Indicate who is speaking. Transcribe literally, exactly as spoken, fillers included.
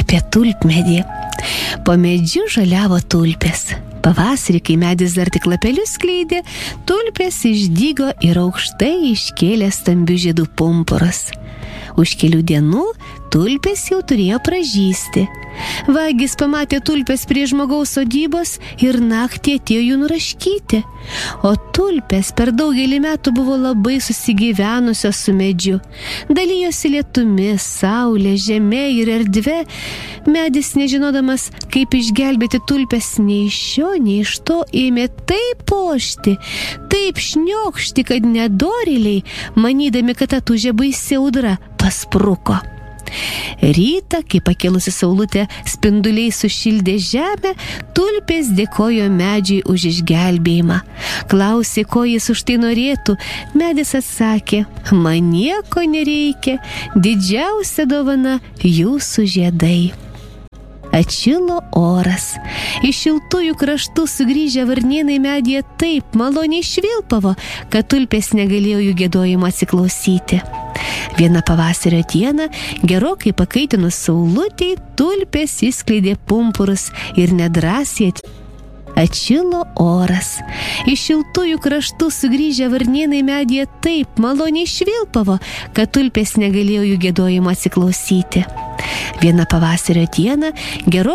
Speaker 1: apie tulpmedį. Po medžiu žaliavo tulpės. Pavasarį, kai medis dar tik lapelius skleidė, tulpės išdygo ir aukštai iškėlė stambių žiedų pumpurus. Už kelių dienų tulpės jau turėjo pražysti. Vagis pamatė tulpės prie žmogaus sodybos ir naktį atėjo jų nuraškyti. O tulpės per daugelį metų buvo labai susigyvenusios su medžiu. Dalijosi lietumi, saulė, žeme ir erdve. Medis, nežinodamas, kaip išgelbėti tulpės, nei iš šio, nei iš to, ėmė taip ošti, taip šniokšti, kad nedorėliai, manydami, kad atūžė baisi audra, paspruko. Rytą, kai pakilusi saulutė spinduliai sušildė žemę, tulpės dėkojo medžiui už išgelbėjimą. Klausė, ko jis už tai norėtų. Medis atsakė: man nieko nereikia, didžiausia dovana jūsų žiedai. Atšilo oras. Iš šiltųjų kraštų sugrįžę varnėnai medyje taip maloniai švilpavo, kad tulpės negalėjo jų giedojimo atsiklausyti. Vieną pavasario dieną, gerokai pakaitinus saulutei, tulpės išskleidė pumpurus ir nedrąsiai atšilo oras. Iš šiltųjų kraštų sugrįžę varnėnai medyje taip maloniai švilpavo, kad tulpės negalėjo jų giedojimo atsiklausyti. Vieną pavasario dieną, gerokai